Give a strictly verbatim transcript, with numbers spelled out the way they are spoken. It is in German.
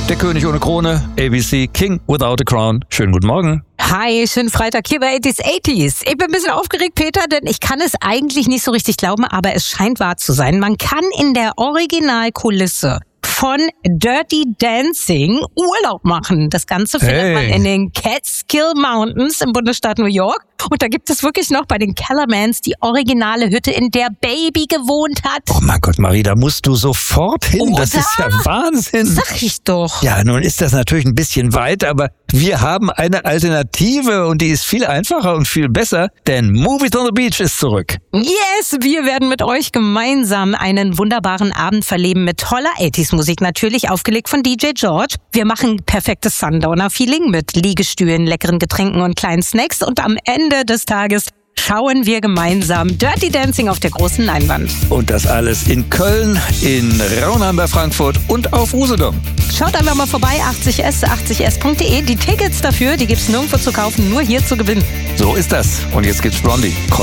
Der König ohne Krone, A B C, King Without a Crown. Schönen guten Morgen. Hi, schönen Freitag hier bei achtzig achtziger. Ich bin ein bisschen aufgeregt, Peter, denn ich kann es eigentlich nicht so richtig glauben, aber es scheint wahr zu sein. Man kann in der Originalkulisse von Dirty Dancing Urlaub machen. Das Ganze findet Hey. man in den Catskill Mountains im Bundesstaat New York. Und da gibt es wirklich noch bei den Kellermans die originale Hütte, in der Baby gewohnt hat. Oh mein Gott, Marie, da musst du sofort hin. Oder? Das ist ja Wahnsinn. Sag ich doch. Ja, nun ist das natürlich ein bisschen weit, aber wir haben eine Alternative und die ist viel einfacher und viel besser, denn Movies on the Beach ist zurück. Yes, wir werden mit euch gemeinsam einen wunderbaren Abend verleben mit toller achtziger-Musik, natürlich aufgelegt von D J George. Wir machen perfektes Sundowner-Feeling mit Liegestühlen, leckeren Getränken und kleinen Snacks und am Ende des Tages schauen wir gemeinsam Dirty Dancing auf der großen Leinwand. Und das alles in Köln, in Raunheim bei Frankfurt und auf Usedom. Schaut einfach mal vorbei, achtzig S, achtzig S Punkt de. Die Tickets dafür, die gibt's nirgendwo zu kaufen, nur hier zu gewinnen. So ist das. Und jetzt gibt's Blondie. Call